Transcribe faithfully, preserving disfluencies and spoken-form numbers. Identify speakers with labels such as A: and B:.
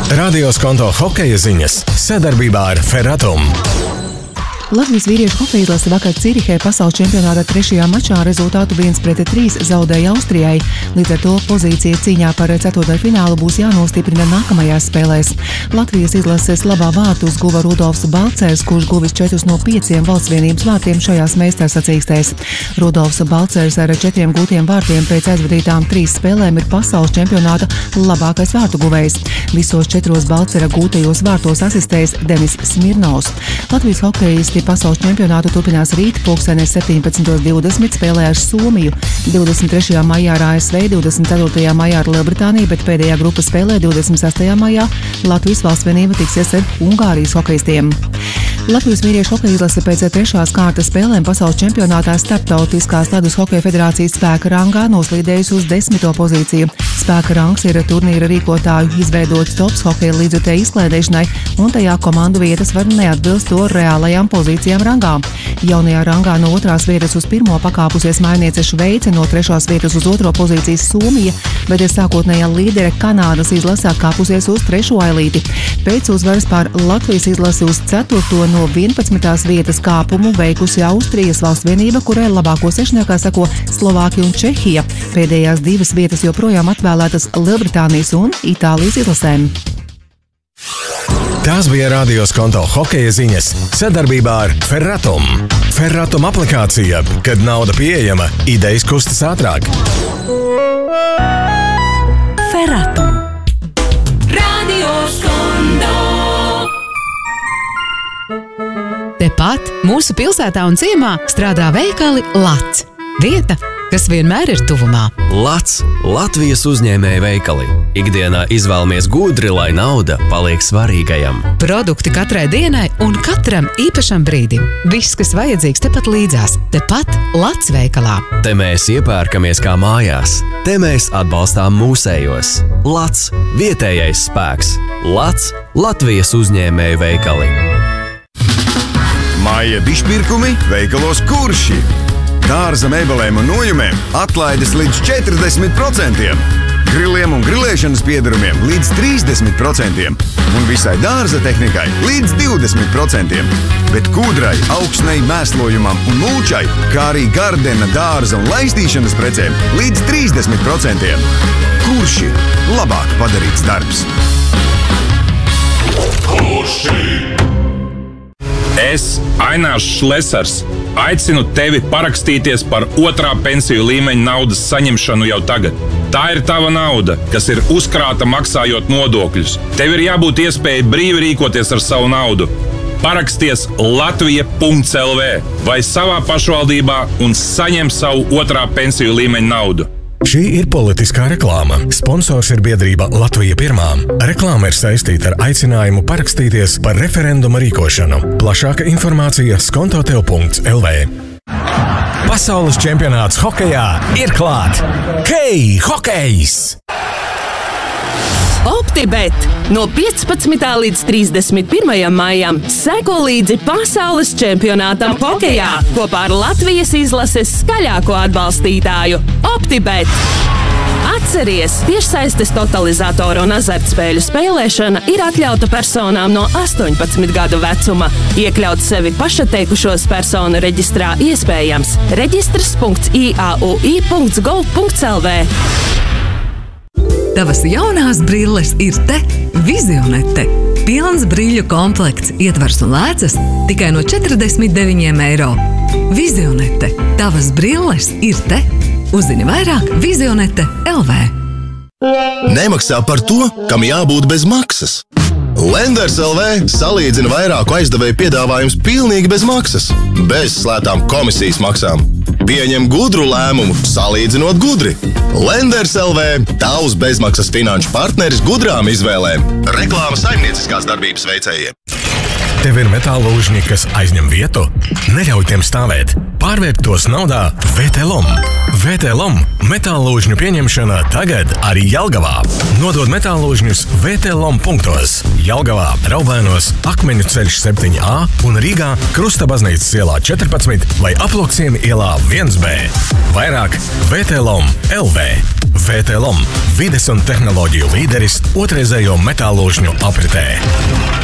A: Radio Skonto hokeja ziņas sadarbībā ar Ferratum.
B: Latvijas vīriešu hokeja izlase vakar Cirihē pasaules čempionāta trešajā mačā rezultātu viens pret trīs zaudēja Austrijai. Līdz ar to pozīcija cīņā par ceturtdaļfinālu būs jānostiprina nākamajās spēlēs. Latvijas izlases labā vārtus guva Rudolfs Balcers, kurš guvis četrus no pieciem valsts vienības vārtiem šajās meistarsacīkstēs. Rudolfs Balcers ar četriem gūtiem vārtiem pēc aizvadītām trīs spēlēm ir pasaules čempionāta labākais vārtu guvējs. Visos četros Balcera gūtajos vārtos asistējis Denis Smirnovs. Latvijas hokejisti pasaules čempionātu turpinās rīt, pulkstenes septiņpadsmit divdesmit spēlē ar Somiju, divdesmit trešajā maijā ar A S V, divdesmit ceturtajā maijā ar Lielbritāniju, bet pēdējā grupas spēlē divdesmit sestajā maijā Latvijas valstsvienība tiksies ar Ungārijas hokejistiem. Latvijas vīriešu hokeja izlase pēc trešās kārtas spēlēm pasaules čempionātā starptautiskās ledus hokeja federācijas spēka rangā noslīdējusi uz desmito pozīciju. Spēka rangs ir turnīra rīkotāju izveidots tops hokeja līdzjutēju izklaidēšanai, un tajā komandu vietas var neatbilst to reālajām pozīcijām rangā. Jaunajā rangā no otrās vietas uz pirmo pakāpusies mājniece Šveice, no trešās vietas uz otro pozīcijas Somija, bet ir sākotnējā līdere Kanādas izlase kāpusies uz trešo ailīti. Pēc uzvaras pār Latvijas izlasi uz ceturto no vienpadsmitās vietas kāpumu veikusi Austrijas valstsvienība, kurai labāko sešniekā seko Slovākija un Čehija. Pēdējās divas vietas joprojām atvēlētas Lielbritānijas un Itālijas izlasēm.
A: Tās bija Radio Skonto hokeja ziņas sadarbībā ar Ferratum. Ferratum aplikācija, kad nauda pieejama, idejas kustas ātrāk.
C: Ferratum. Radio Skonto. Tepat mūsu pilsētā un ciemā strādā veikali Lats. Vieta, kas vienmēr ir tuvumā.
D: Lats – Latvijas uzņēmēja veikali. Ikdienā izvēlamies gudri, lai nauda paliek svarīgajam.
C: Produkti katrai dienai un katram īpašam brīdim. Viss, kas vajadzīgs tepat līdzās. Tepat Lats veikalā.
D: Te mēs iepērkamies kā mājās. Te mēs atbalstām mūsējos. Lats – vietējais spēks. Lats – Latvijas uzņēmēja veikali.
E: Māja bišpirkumi veikalos Kurši. Dārza mēbelēm un nojumēm atlaides līdz četrdesmit procentiem. Griliem un grilēšanas piedarumiem līdz trīsdesmit procentiem. Un visai dārza tehnikai līdz divdesmit procentiem. Bet kūdrai, augsnei, mēslojumam un mulčai, kā arī gardena, dārza un laistīšanas precēm līdz trīsdesmit procentiem. Kurši – labāk padarīts darbs.
F: Kurši! Es, Ainārs Šlesers, aicinu tevi parakstīties par otrā pensiju līmeņa naudas saņemšanu jau tagad. Tā ir tava nauda, kas ir uzkrāta maksājot nodokļus. Tev ir jābūt iespēja brīvi rīkoties ar savu naudu. Paraksties latvija punkts el vē vai savā pašvaldībā un saņem savu otrā pensiju līmeņa naudu.
A: Šī ir politiskā reklāma. Sponsors ir biedrība Latvija pirmā. Reklāma ir saistīta ar aicinājumu parakstīties par referenduma rīkošanu. Plašāka informācija skontotev punkts el vē. Pasaules čempionāts hokejā ir klāt! Hei, hokejs!
G: OptiBet! No piecpadsmitā līdz trīsdesmit pirmajam maijam seko līdzi pasaules čempionātam hokejā kopā ar Latvijas izlases skaļāko atbalstītāju OptiBet! Atceries, tiešsaistes totalizatoru un azartspēļu spēlēšana ir atļauta personām no astoņpadsmit gadu vecuma. Iekļaut sevi pašatteikušos personu reģistrā iespējams. Reģistrs punkts i a u i punkts gov punkts el vē.
C: Tavas jaunās brilles ir te, Vizionete. Pilns brīļu komplekts, ietvars un lēcas tikai no četrdesmit deviņiem eiro. Vizionete. Tavas brilles ir te. Uzzini vairāk Vizionete punkts el vē.
H: Nemaksā par to, kam jābūt bez maksas. Lenders punkts el vē salīdzina vairāku aizdevēju piedāvājums pilnīgi bez maksas, bez slētām komisijas maksām. Pieņem gudru lēmumu, salīdzinot gudri. Lenders punkts el vē – tavs bezmaksas finanšu partneris gudrām izvēlēm. Reklāma saimnieciskās darbības veicējiem.
A: Tev ir metālūžņi, kas aizņem vietu? Neļauj tiem stāvēt. Pārvērt tos naudā V T L O M. V T L O M metālūžņu pieņemšana tagad arī Jelgavā. Nodod metālūžņus V T L O M punktos. Jelgavā, Raubēnos, Akmeņu ceļš septiņi A un Rīgā Krustabaznīcas ielā četrpadsmit vai Aploksiena ielā viens B. Vairāk V T L O M L V. V T L O M – vides un tehnoloģiju līderis otrreizējo metālūžņu apritē.